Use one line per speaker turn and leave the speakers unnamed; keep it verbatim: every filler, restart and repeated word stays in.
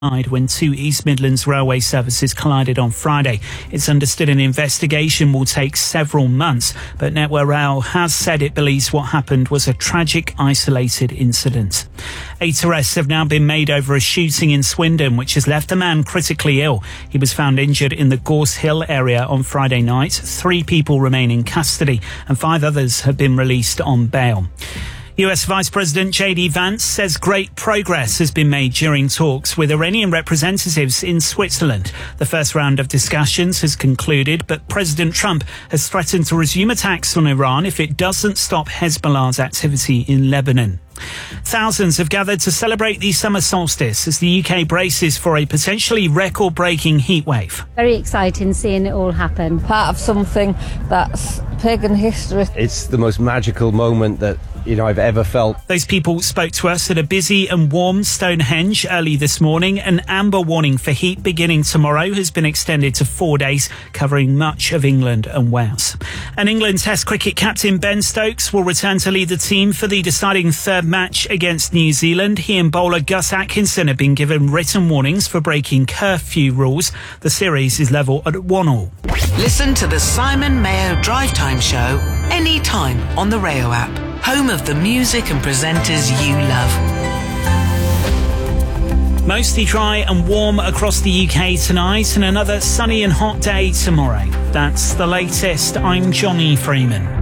when two East Midlands railway services collided on Friday. It's understood an investigation will take several months, but Network Rail has said it believes what happened was a tragic, isolated incident. Eight arrests have now been made over a shooting in Swindon, which has left a man critically ill. He was found injured in the Gorse Hill area on Friday night. Three people remain in custody and five others have been released on bail. U S Vice President J D Vance says great progress has been made during talks with Iranian representatives in Switzerland. The first round of discussions has concluded, but President Trump has threatened to resume attacks on Iran if it doesn't stop Hezbollah's activity in Lebanon. Thousands have gathered to celebrate the summer solstice as the U K braces for a potentially record-breaking heatwave.
Very exciting seeing it all happen.
Part of something that's pagan history.
It's the most magical moment that you know I've ever felt.
Those people spoke to us at a busy and warm Stonehenge early this morning. An amber warning for heat beginning tomorrow has been extended to four days, covering much of England and Wales. And England Test cricket captain Ben Stokes will return to lead the team for the deciding third match against New Zealand. He and bowler Gus Atkinson have been given written warnings for breaking curfew rules. The series is level at one all.
Listen to the Simon Mayo Drive Time Show anytime on the Rayo app. Home of the music and presenters you love.
Mostly dry and warm across the U K tonight and another sunny and hot day tomorrow. That's the latest. I'm Johnny Freeman.